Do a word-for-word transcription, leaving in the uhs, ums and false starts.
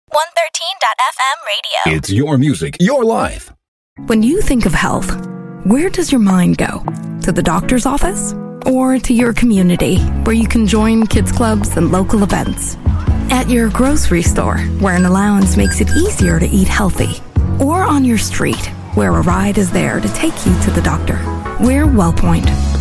one thirteen dot f m radio. It's your music, your life. When you think of health, where does your mind go? To the doctor's office? Or to your community, where you can join kids clubs and local events? At your grocery store, where an allowance makes it easier to eat healthy? Or on your street, where a ride is there to take you to the doctor? We're WellPoint.